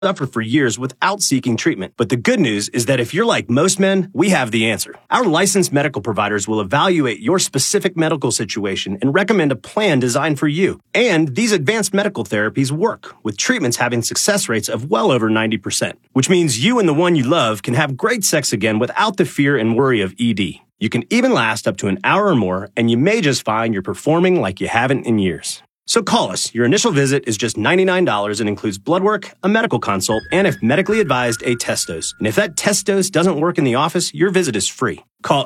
suffer for years without seeking treatment. But the good news is that if you're like most men, we have the answer. Our licensed medical providers will evaluate your specific medical situation and recommend a plan designed for you. And these advanced medical therapies work, with treatments having success rates of well over 90%, which means you and the one you love can have great sex again without the fear and worry of ED. You can even last up to an hour or more, and you may just find you're performing like you haven't in years. So call us. Your initial visit is just $99 and includes blood work, a medical consult, and if medically advised, a test dose. And if that test dose doesn't work in the office, your visit is free. Call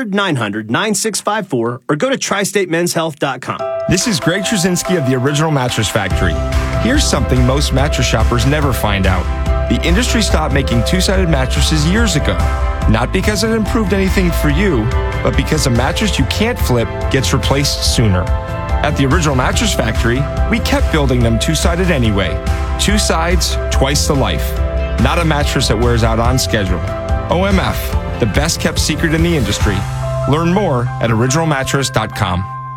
800-900-9654 or go to tristatemenshealth.com. This is Greg Trzynski of the Original Mattress Factory. Here's something most mattress shoppers never find out. The industry stopped making two-sided mattresses years ago. Not because it improved anything for you, but because a mattress you can't flip gets replaced sooner. At the Original Mattress Factory, we kept building them two-sided anyway. Two sides, twice the life. Not a mattress that wears out on schedule. OMF, the best-kept secret in the industry. Learn more at originalmattress.com.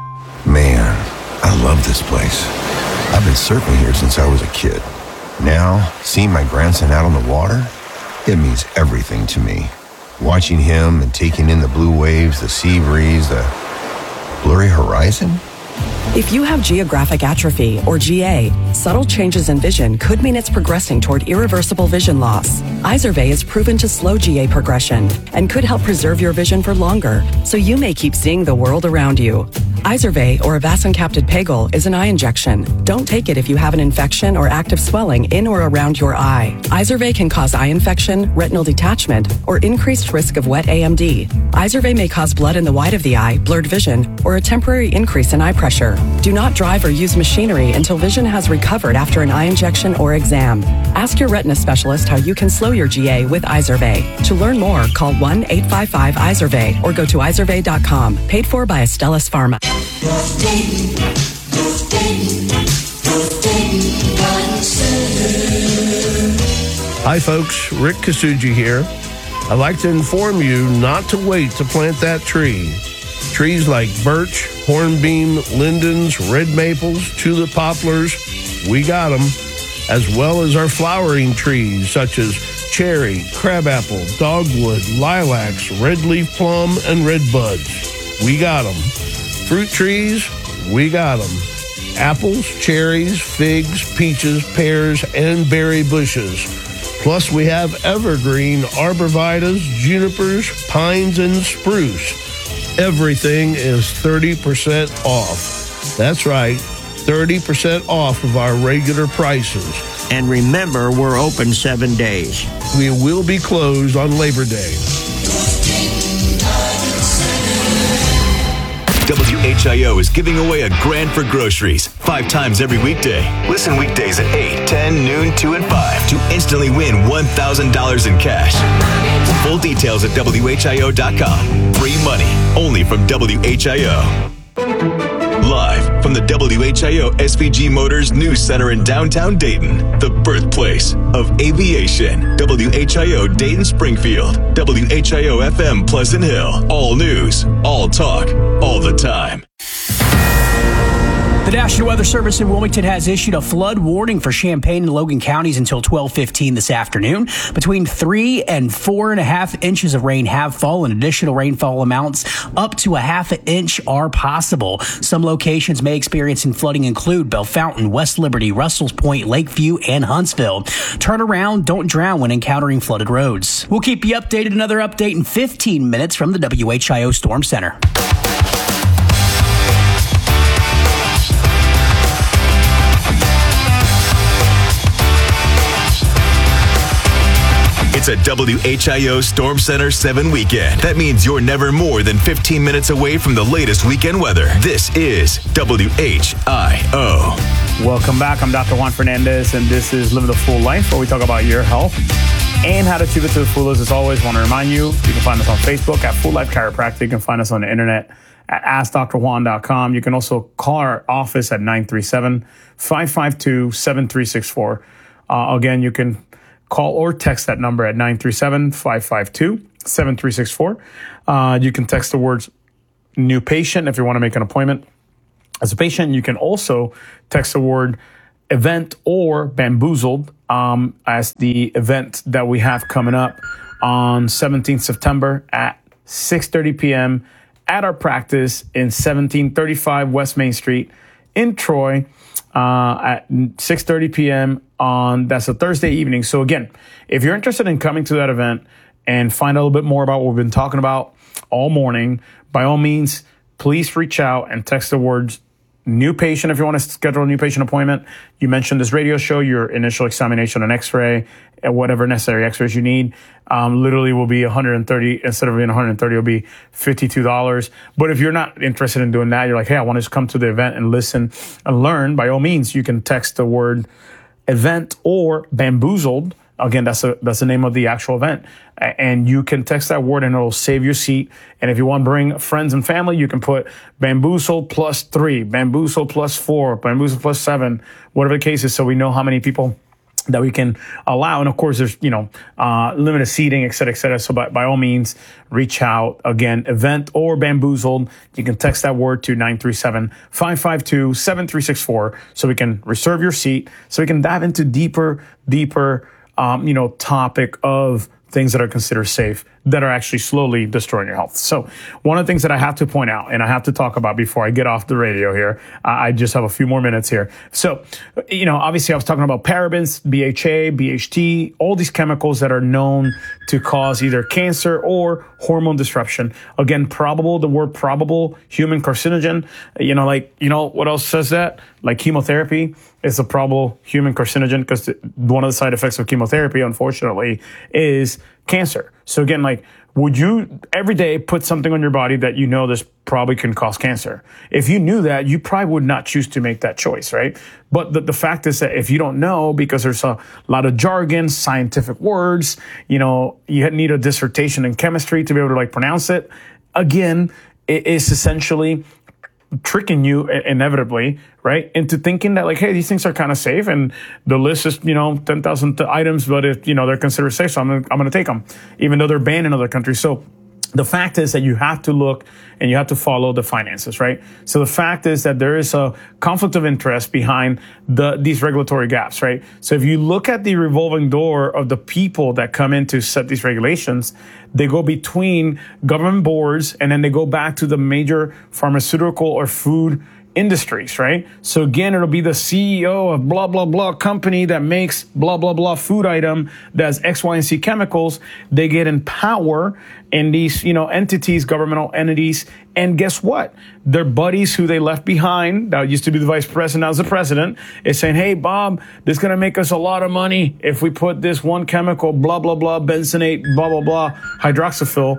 Man, I love this place. I've been surfing here since I was a kid. Now, seeing my grandson out on the water, it means everything to me. Watching him and taking in the blue waves, the sea breeze, the blurry horizon. If you have geographic atrophy, or GA, subtle changes in vision could mean it's progressing toward irreversible vision loss. Izervay is proven to slow GA progression and could help preserve your vision for longer, so you may keep seeing the world around you. Izervay, or avacincaptad pegol, is an eye injection. Don't take it if you have an infection or active swelling in or around your eye. Izervay can cause eye infection, retinal detachment, or increased risk of wet AMD. Izervay may cause blood in the white of the eye, blurred vision, or a temporary increase in eye pressure. Do not drive or use machinery until vision has recovered after an eye injection or exam. Ask your retina specialist how you can slow your GA with Izervay. To learn more, call 1-855-IZERVAY or go to izervay.com. Paid for by Astellas Pharma. Hi folks, Rick Kasuji here. I'd like to inform you not to wait to plant that tree. Trees like birch, hornbeam, lindens, red maples, tulip poplars, we got them, as well as our flowering trees such as cherry, crabapple, dogwood, lilacs, red leaf plum, and red buds. We got them. Fruit trees, we got them. Apples, cherries, figs, peaches, pears, and berry bushes. Plus we have evergreen arborvitaes, junipers, pines, and spruce. Everything is 30% off. That's right, 30% off of our regular prices. And remember, we're open 7 days. We will be closed on Labor Day. WHIO is giving away a grand for groceries 5 times every weekday. Listen weekdays at 8, 10, noon, 2, and 5 to instantly win $1,000 in cash. Full details at WHIO.com. Free money only from WHIO. Live from the WHIO SVG Motors News Center in downtown Dayton, the birthplace of aviation. WHIO Dayton Springfield, WHIO FM Pleasant Hill. All news, all talk, all the time. The National Weather Service in Wilmington has issued a flood warning for Champaign and Logan counties until 12:15 this afternoon. Between 3 and 4.5 inches of rain have fallen. Additional rainfall amounts up to 1/2 inch are possible. Some locations may experience flooding include Bellefontaine, West Liberty, Russell's Point, Lakeview, and Huntsville. Turn around, don't drown when encountering flooded roads. We'll keep you updated. Another update in 15 minutes from the WHIO Storm Center. It's a WHIO Storm Center 7 weekend. That means you're never more than 15 minutes away from the latest weekend weather. This is WHIO. Welcome back. I'm Dr. Juan Fernandez, and this is Living the Full Life, where we talk about your health and how to achieve it to the fullest. As always, I want to remind you, you can find us on Facebook at Full Life Chiropractic. You can find us on the internet at AskDrJuan.com. You can also call our office at 937-552-7364. Again, you can call or text that number at 937-552-7364. You can text the words new patient if you want to make an appointment as a patient. You can also text the word Event or Bamboozled as the event that we have coming up on 17th September at 6:30 p.m. at our practice in 1735 West Main Street in Troy at 6:30 p.m. That's a Thursday evening. So again, if you're interested in coming to that event and find out a little bit more about what we've been talking about all morning, by all means, please reach out and text the words new patient if you want to schedule a new patient appointment. You mentioned this radio show, your initial examination, an x-ray, and whatever necessary x-rays you need. Literally will be $130. Instead of being $130, it'll be $52. But if you're not interested in doing that, you're like, hey, I want to just come to the event and listen and learn, by all means, you can text the word event or Bamboozled. Again, that's the name of the actual event. And you can text that word and it'll save your seat. And if you want to bring friends and family, you can put Bamboozled +3, Bamboozled +4, Bamboozled +7, whatever the case is, so we know how many people that we can allow. And of course, there's, limited seating, et cetera. So by all means, reach out. Again, event or Bamboozled. You can text that word to 937-552-7364 so we can reserve your seat, so we can dive into deeper, topic of things that are considered safe that are actually slowly destroying your health. So one of the things that I have to point out and I have to talk about before I get off the radio here, I just have a few more minutes here. So, obviously I was talking about parabens, BHA, BHT, all these chemicals that are known to cause either cancer or hormone disruption. Again, the word probable, human carcinogen, what else says that? Like chemotherapy is a probable human carcinogen, because one of the side effects of chemotherapy, unfortunately, is cancer. So again, would you every day put something on your body that you know this probably can cause cancer? If you knew that, you probably would not choose to make that choice, right? But the fact is that if you don't know, because there's a lot of jargon, scientific words, you need a dissertation in chemistry to be able to pronounce it. Again, it is essentially tricking you inevitably, right, into thinking that hey, these things are kind of safe, and the list is 10,000 items, but if they're considered safe, so I'm going to take them, even though they're banned in other countries. So the fact is that you have to look and you have to follow the finances, right? So the fact is that there is a conflict of interest behind these regulatory gaps, right? So if you look at the revolving door of the people that come in to set these regulations, they go between government boards and then they go back to the major pharmaceutical or food industries, right? So again, it'll be the CEO of blah, blah, blah company that makes blah, blah, blah food item that has X, Y, and Z chemicals. They get in power in these, entities, governmental entities. And guess what? Their buddies who they left behind, that used to be the vice president, now is the president, is saying, hey, Bob, this is going to make us a lot of money if we put this one chemical, blah, blah, blah, benzenate, blah, blah, blah, hydroxyphil.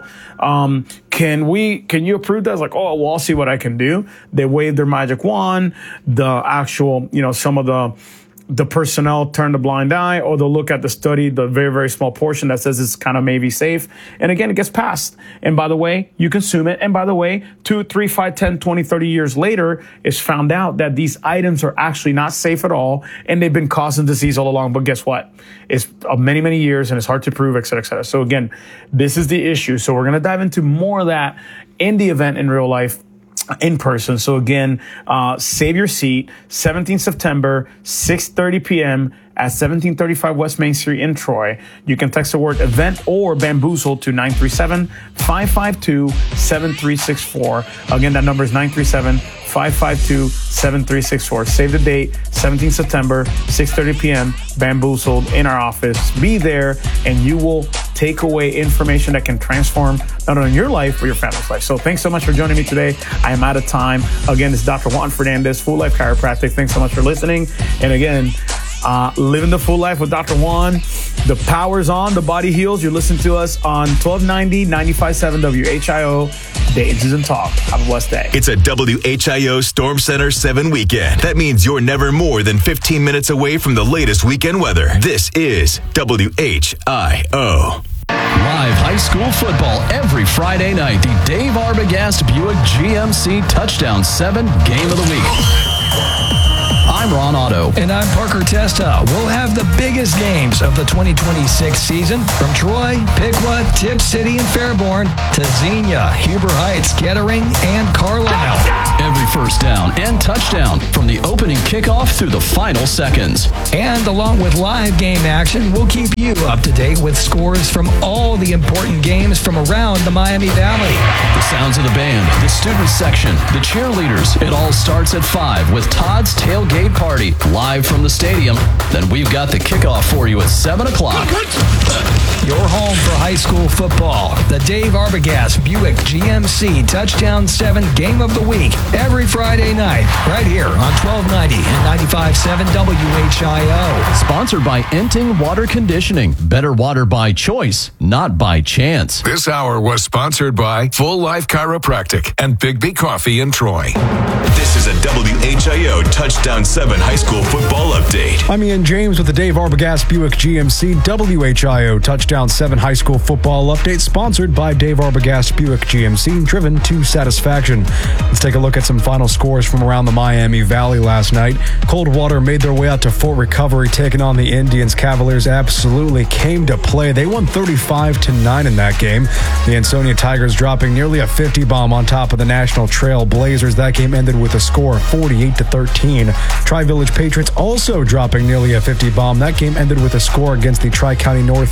Can you approve that? It's like, oh, well, I'll see what I can do. They wave their magic wand. The actual, some of the personnel turn a blind eye, or they'll look at the study, the very, very small portion that says it's kind of maybe safe. And again, it gets passed. And by the way, you consume it. And by the way, 2, 3, 5, 10, 20, 30 years later, it's found out that these items are actually not safe at all. And they've been causing disease all along. But guess what? It's many, many years and it's hard to prove, et cetera, et cetera. So again, this is the issue. So we're going to dive into more of that in the event in real life, in person. So again, save your seat, 17th September, 6:30 p.m. at 1735 West Main Street in Troy. You can text the word event or Bamboozled to 937-552-7364. Again, that number is 937-552-7364. Save the date, 17th September, 6:30 p.m., Bamboozled in our office. Be there and you will take away information that can transform not only your life, but your family's life. So thanks so much for joining me today. I am out of time. Again, it's Dr. Juan Fernandez, Full Life Chiropractic. Thanks so much for listening. And again, living the full life with Dr. Juan. The power's on, the body heals. You're listening to us on 1290, 95.7 WHIO, Dayton's and Talk. Have a blessed day. It's a WHIO Storm Center 7 weekend. That means you're never more than 15 minutes away from the latest weekend weather. This is WHIO. Live high school football every Friday night. The Dave Arbogast Buick GMC Touchdown 7 Game of the Week. I'm Ron Otto. And I'm Parker Testa. We'll have the biggest games of the 2026 season from Troy, Piqua, Tip City, and Fairborn to Xenia, Huber Heights, Kettering, and Carlisle. Every first down and touchdown from the opening kickoff through the final seconds. And along with live game action, we'll keep you up to date with scores from all the important games from around the Miami Valley. The sounds of the band, the student section, the cheerleaders. It all starts at 5 with Todd's Tailgate Party live from the stadium. Then we've got the kickoff for you at 7 o'clock. Your home for high school football. The Dave Arbogast Buick GMC Touchdown 7 Game of the Week. Every Friday night, right here on 1290 and 95.7 WHIO. Sponsored by Enting Water Conditioning. Better water by choice, not by chance. This hour was sponsored by Full Life Chiropractic and Big B Coffee in Troy. This is a WHIO Touchdown 7 high school football update. I'm Ian James with the Dave Arbogast Buick GMC WHIO Touchdown 7 high school football update, sponsored by Dave Arbogast Buick GMC, driven to satisfaction. Let's take a look at some final scores from around the Miami Valley last night. Coldwater made their way out to Fort Recovery, taking on the Indians. Cavaliers absolutely came to play. They won 35-9 in that game. The Ansonia Tigers dropping nearly a 50 bomb on top of the National Trail Blazers. That game ended with a score of 48-13. Tri-Village Patriots also dropping nearly a 50 bomb. That game ended with a score against the Tri-County North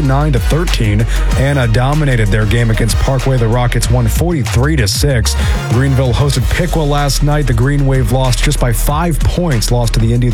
49-13. Anna dominated their game against Parkway. The Rockets won 43-6. Greenville hosted Piqua last night. The Green Wave lost just by 5 points, lost to the Indians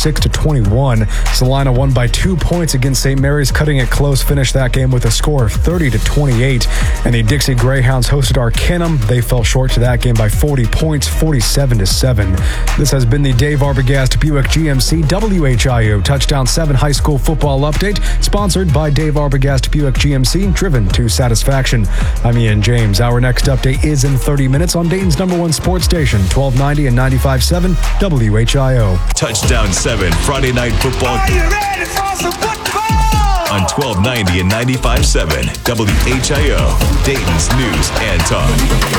26-21. Salina won by 2 points against St. Mary's, cutting it close, finished that game with a score of 30-28. And the Dixie Greyhounds hosted Arcanum. They fell short to that game by 40 points, 47-7. This has been the Dave Arbogast Buick GMC WHIO Touchdown 7 high school football update, sponsored by Dave Arbogast Buick GMC, driven to satisfaction. I'm Ian James. Our next update is in 30 minutes on Dayton's #1 sports station, 1290 and 95.7 WHIO. Touchdown 7 Friday Night Football. Are you ready for some football? On 1290 and 95.7 WHIO, Dayton's News and Talk.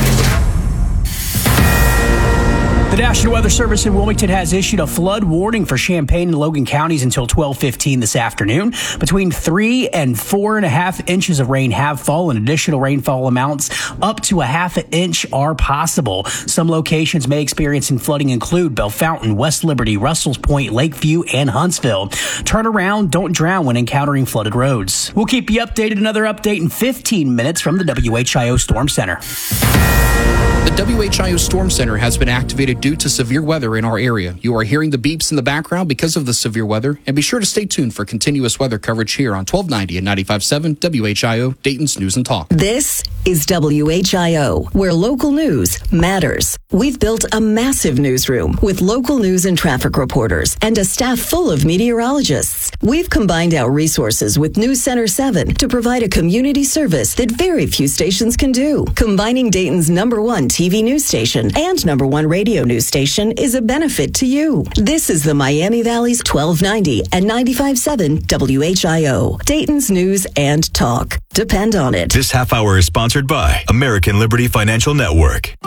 The National Weather Service in Wilmington has issued a flood warning for Champaign and Logan counties until 12:15 this afternoon. Between 3 and 4.5 inches of rain have fallen. Additional rainfall amounts up to a half an inch are possible. Some locations may experience flooding include Bellefontaine, West Liberty, Russell's Point, Lakeview, and Huntsville. Turn around, don't drown when encountering flooded roads. We'll keep you updated. Another update in 15 minutes from the WHIO Storm Center. The WHIO Storm Center has been activated due to severe weather in our area. You are hearing the beeps in the background because of the severe weather, and be sure to stay tuned for continuous weather coverage here on 1290 and 95.7 WHIO, Dayton's News and Talk. This is WHIO, where local news matters. We've built a massive newsroom with local news and traffic reporters and a staff full of meteorologists. We've combined our resources with News Center 7 to provide a community service that very few stations can do. Combining Dayton's #1 TV news station and #1 radio news station is a benefit to you. This is the Miami Valley's 1290 and 95.7 WHIO, Dayton's News and Talk. Depend on it. This half hour is sponsored by American Liberty Financial Network.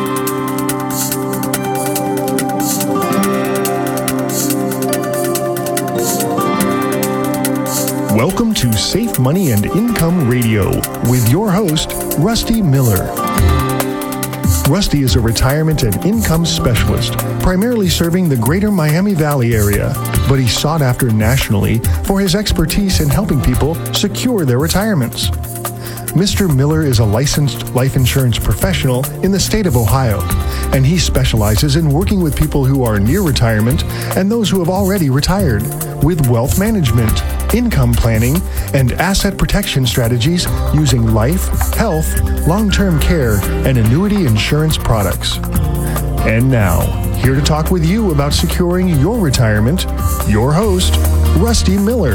Welcome to Safe Money and Income Radio with your host, Rusty Miller. Rusty is a retirement and income specialist, primarily serving the greater Miami Valley area, but he's sought after nationally for his expertise in helping people secure their retirements. Mr. Miller is a licensed life insurance professional in the state of Ohio, and he specializes in working with people who are near retirement and those who have already retired with wealth management, income planning, and asset protection strategies using life, health, long-term care, and annuity insurance products. And now, here to talk with you about securing your retirement, your host, Rusty Miller.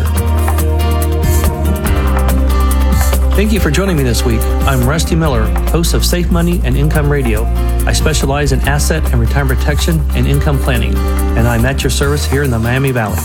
Thank you for joining me this week. I'm Rusty Miller, host of Safe Money and Income Radio. I specialize in asset and retirement protection and income planning, and I'm at your service here in the Miami Valley.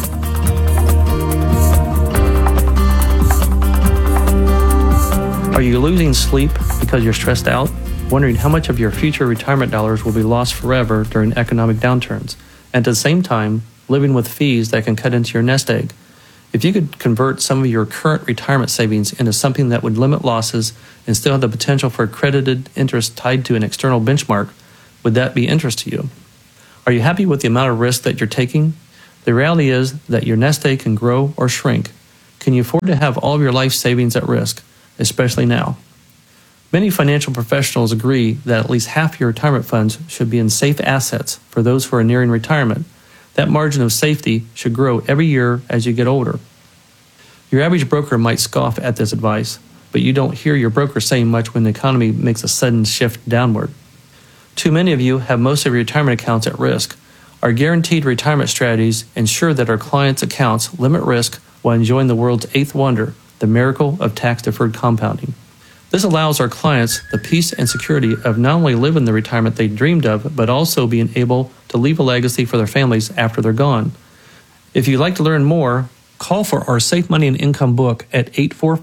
Are you losing sleep because you're stressed out? Wondering how much of your future retirement dollars will be lost forever during economic downturns? and at the same time, living with fees that can cut into your nest egg. If you could convert some of your current retirement savings into something that would limit losses and still have the potential for accredited interest tied to an external benchmark, would that be interest to you? Are you happy with the amount of risk that you're taking? The reality is that your nest egg can grow or shrink. Can you afford to have all of your life savings at risk, especially now? Many financial professionals agree that at least half your retirement funds should be in safe assets for those who are nearing retirement. That margin of safety should grow every year as you get older. Your average broker might scoff at this advice, but you don't hear your broker saying much when the economy makes a sudden shift downward. Too many of you have most of your retirement accounts at risk. Our guaranteed retirement strategies ensure that our clients' accounts limit risk while enjoying the world's eighth wonder, the miracle of tax-deferred compounding. This allows our clients the peace and security of not only living the retirement they dreamed of, but also being able to leave a legacy for their families after they're gone. If you'd like to learn more, call for our Safe Money and Income book at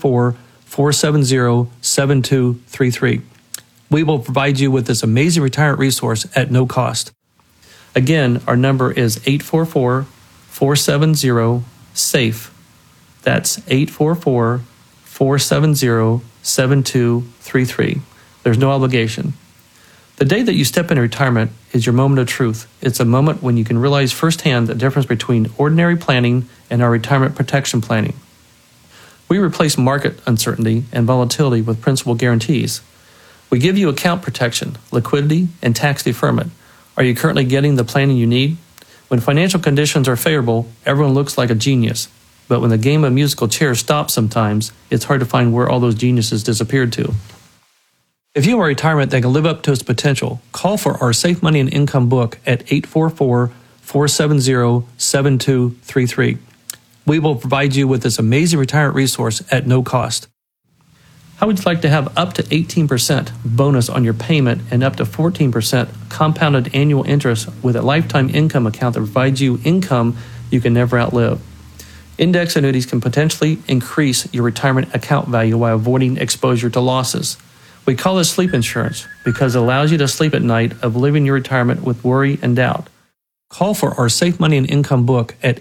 844-470-7233. We will provide you with this amazing retirement resource at no cost. Again, our number is 844-470-SAFE. That's 844-470-7233. There's no obligation. The day that you step into retirement is your moment of truth. It's a moment when you can realize firsthand the difference between ordinary planning and our retirement protection planning. We replace market uncertainty and volatility with principal guarantees. We give you account protection, liquidity, and tax deferment. Are you currently getting the planning you need? When financial conditions are favorable, everyone looks like a genius. But when the game of musical chairs stops sometimes, it's hard to find where all those geniuses disappeared to. If you are a retirement that can live up to its potential, call for our Safe Money and Income book at 844-470-7233. We will provide you with this amazing retirement resource at no cost. How would you like to have up to 18% bonus on your payment and up to 14% compounded annual interest with a lifetime income account that provides you income you can never outlive? Index annuities can potentially increase your retirement account value while avoiding exposure to losses. We call this sleep insurance because it allows you to sleep at night of living your retirement with worry and doubt. Call for our Safe Money and Income book at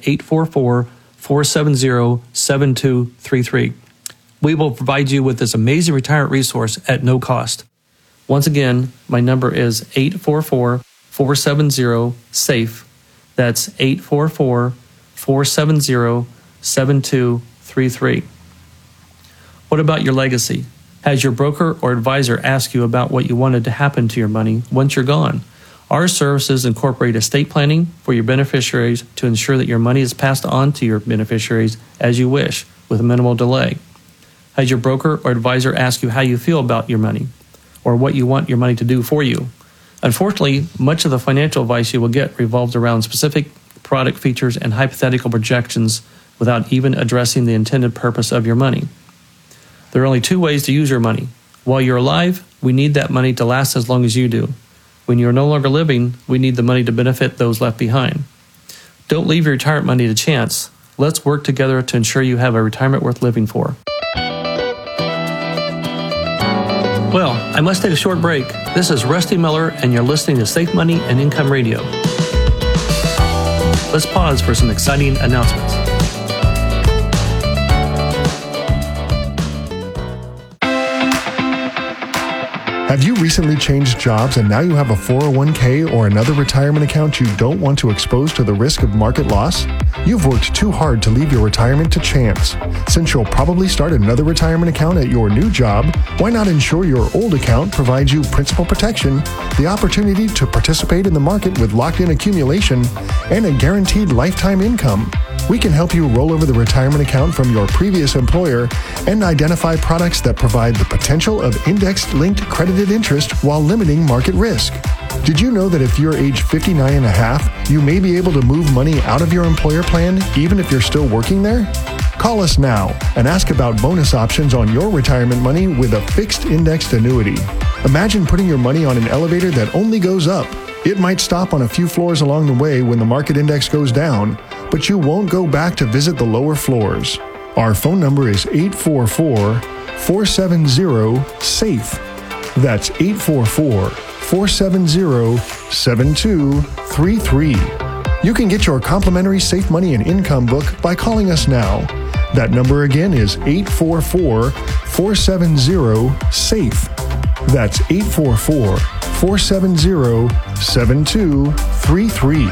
844-470-7233. We will provide you with this amazing retirement resource at no cost. Once again, my number is 844-470-SAFE. That's 844-470-7233. What about your legacy? Has your broker or advisor asked you about what you wanted to happen to your money once you're gone? Our services incorporate estate planning for your beneficiaries to ensure that your money is passed on to your beneficiaries as you wish, with minimal delay. Has your broker or advisor asked you how you feel about your money or what you want your money to do for you? Unfortunately, much of the financial advice you will get revolves around specific product features and hypothetical projections without even addressing the intended purpose of your money. There are only two ways to use your money. While you're alive, we need that money to last as long as you do. When you're no longer living, we need the money to benefit those left behind. Don't leave your retirement money to chance. Let's work together to ensure you have a retirement worth living for. Well, I must take a short break. This is Rusty Miller, and you're listening to Safe Money and Income Radio. Let's pause for some exciting announcements. Have you recently changed jobs and now you have a 401k or another retirement account you don't want to expose to the risk of market loss? You've worked too hard to leave your retirement to chance. Since you'll probably start another retirement account at your new job, why not ensure your old account provides you principal protection, the opportunity to participate in the market with locked-in accumulation, and a guaranteed lifetime income? We can help you roll over the retirement account from your previous employer and identify products that provide the potential of index-linked credited interest while limiting market risk. Did you know that if you're age 59 and a half, you may be able to move money out of your employer plan even if you're still working there? Call us now and ask about bonus options on your retirement money with a fixed indexed annuity. Imagine putting your money on an elevator that only goes up. It might stop on a few floors along the way when the market index goes down, but you won't go back to visit the lower floors. Our phone number is 844-470-SAFE. That's 844-470-7233. You can get your complimentary Safe Money and Income book by calling us now. That number again is 844-470-SAFE. That's 844-470-7233.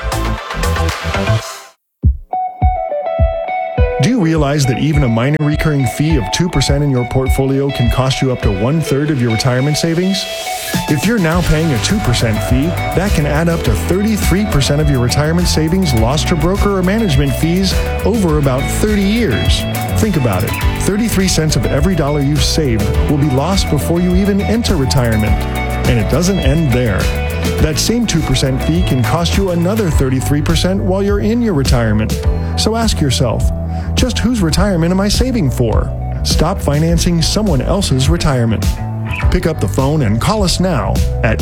Do you realize that even a minor recurring fee of 2% in your portfolio can cost you up to 1/3 of your retirement savings? If you're now paying a 2% fee, that can add up to 33% of your retirement savings lost to broker or management fees over about 30 years. Think about it. 33 cents of every dollar you've saved will be lost before you even enter retirement. And it doesn't end there. That same 2% fee can cost you another 33% while you're in your retirement. So ask yourself, just whose retirement am I saving for? Stop financing someone else's retirement. Pick up the phone and call us now at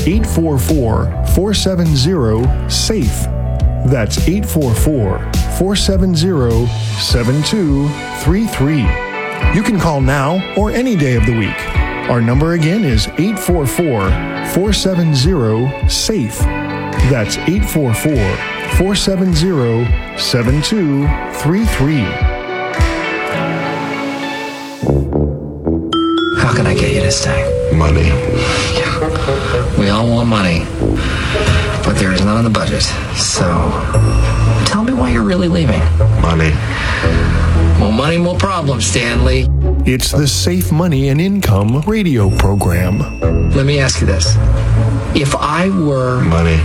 844-470-SAFE. That's 844-470-7233. You can call now or any day of the week. Our number again is 844-470-SAFE. That's 844-470-7233. How can I get you to stay? Money. We all want money, but there is none in the budget. So, tell me why you're really leaving. Money. More money, more problems, Stanley. It's the Safe Money and Income radio program. Let me ask you this. If I were... Money.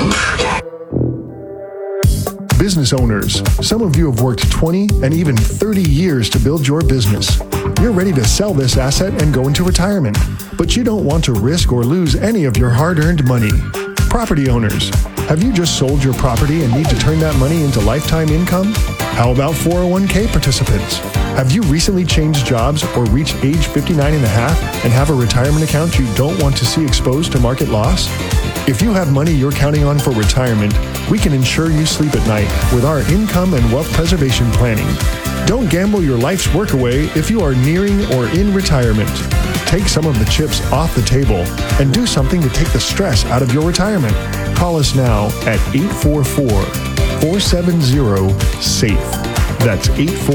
Business owners, some of you have worked 20 and even 30 years to build your business. You're ready to sell this asset and go into retirement, but you don't want to risk or lose any of your hard-earned money. Property owners, have you just sold your property and need to turn that money into lifetime income? How about 401k participants? Have you recently changed jobs or reached age 59 and a half and have a retirement account you don't want to see exposed to market loss? If you have money you're counting on for retirement, we can ensure you sleep at night with our income and wealth preservation planning. Don't gamble your life's work away if you are nearing or in retirement. Take some of the chips off the table and do something to take the stress out of your retirement. Call us now at 844-470-SAFE. That's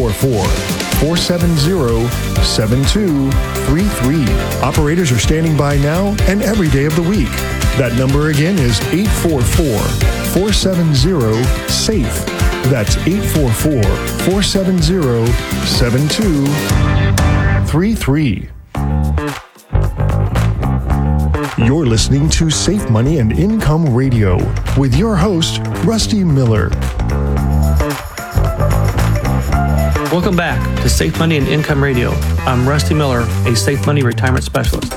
844-470-7233. Operators are standing by now and every day of the week. That number again is 844-470-SAFE. That's 844-470-7233. You're listening to Safe Money and Income Radio with your host, Rusty Miller. Welcome back to Safe Money and Income Radio. I'm Rusty Miller, a Safe Money Retirement Specialist.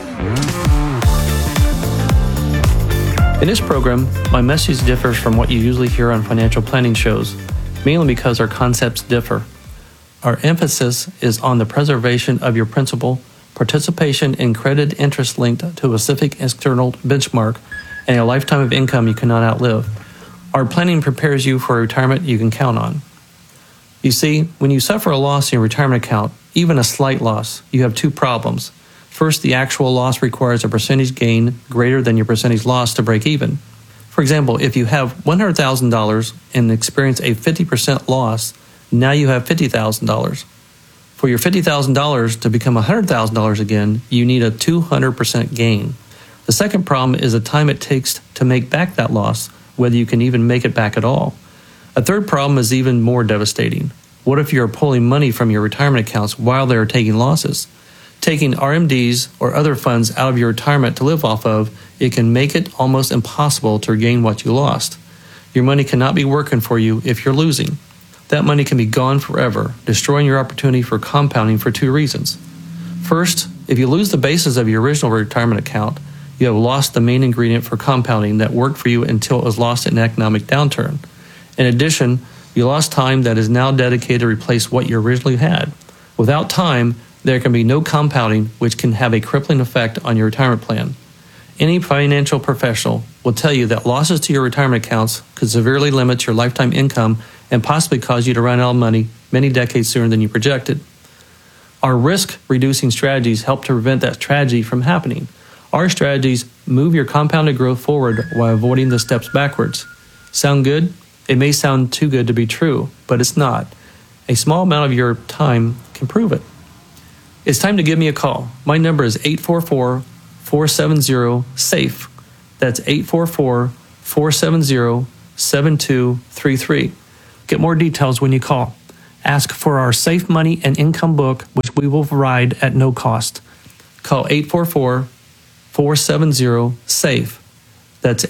In this program, my message differs from what you usually hear on financial planning shows, mainly because our concepts differ. Our emphasis is on the preservation of your principal, participation in credit interest linked to a specific external benchmark, and a lifetime of income you cannot outlive. Our planning prepares you for a retirement you can count on. You see, when you suffer a loss in your retirement account, even a slight loss, you have two problems. First, the actual loss requires a percentage gain greater than your percentage loss to break even. For example, if you have $100,000 and experience a 50% loss, now you have $50,000. For your $50,000 to become $100,000 again, you need a 200% gain. The second problem is the time it takes to make back that loss, whether you can even make it back at all. A third problem is even more devastating. What if you're pulling money from your retirement accounts while they are taking losses? Taking RMDs or other funds out of your retirement to live off of, it can make it almost impossible to regain what you lost. Your money cannot be working for you if you're losing. That money can be gone forever, destroying your opportunity for compounding for two reasons. First, if you lose the basis of your original retirement account, you have lost the main ingredient for compounding that worked for you until it was lost in an economic downturn. In addition, you lost time that is now dedicated to replace what you originally had. Without time, there can be no compounding, which can have a crippling effect on your retirement plan. Any financial professional will tell you that losses to your retirement accounts could severely limit your lifetime income and possibly cause you to run out of money many decades sooner than you projected. Our risk-reducing strategies help to prevent that tragedy from happening. Our strategies move your compounded growth forward while avoiding the steps backwards. Sound good? It may sound too good to be true, but it's not. A small amount of your time can prove it. It's time to give me a call. My number is 844-470-SAFE. That's 844-470-7233. Get more details when you call. Ask for our Safe Money and Income book, which we will provide at no cost. Call 844-470-SAFE. That's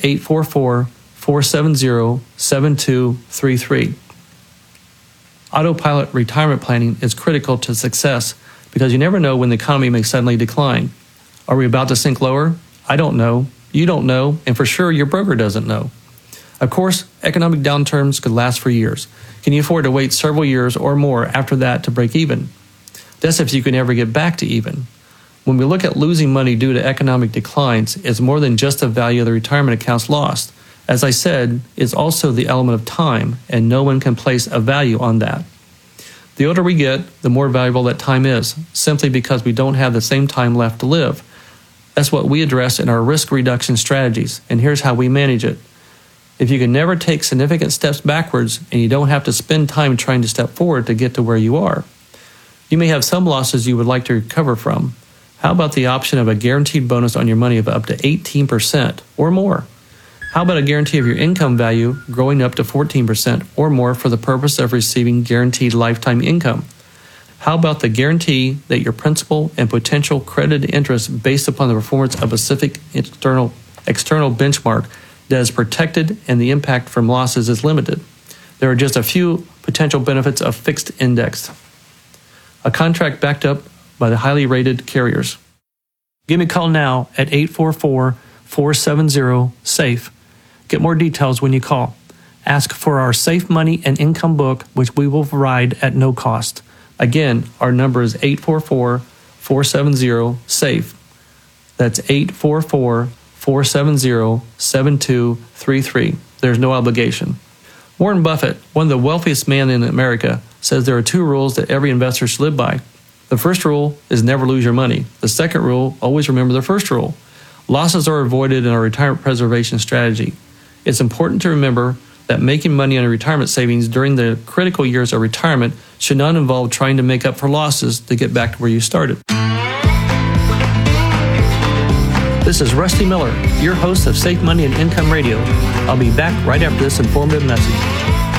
844-470-7233. Autopilot retirement planning is critical to success because you never know when the economy may suddenly decline. Are we about to sink lower? I don't know. You don't know, and for sure your broker doesn't know. Of course, economic downturns could last for years. Can you afford to wait several years or more after that to break even? That's if you can ever get back to even. When we look at losing money due to economic declines, it's more than just the value of the retirement accounts lost. As I said, it's also the element of time, and no one can place a value on that. The older we get, the more valuable that time is, simply because we don't have the same time left to live. That's what we address in our risk reduction strategies, and here's how we manage it. If you can never take significant steps backwards and you don't have to spend time trying to step forward to get to where you are, you may have some losses you would like to recover from. How about the option of a guaranteed bonus on your money of up to 18% or more? How about a guarantee of your income value growing up to 14% or more for the purpose of receiving guaranteed lifetime income? How about the guarantee that your principal and potential credited interest based upon the performance of a specific external benchmark that is protected and the impact from losses is limited? There are just a few potential benefits of fixed index. A contract backed up by the highly rated carriers. Give me a call now at 844-470-SAFE. Get more details when you call. Ask for our Safe Money and Income book, which we will provide at no cost. Again, our number is 844-470-SAFE. That's 844-470-7233. There's no obligation. Warren Buffett, one of the wealthiest men in America, says there are 2 rules that every investor should live by. The first rule is never lose your money. The second rule, always remember the first rule. Losses are avoided in our retirement preservation strategy. It's important to remember that making money on retirement savings during the critical years of retirement should not involve trying to make up for losses to get back to where you started. This is Rusty Miller, your host of Safe Money and Income Radio. I'll be back right after this informative message.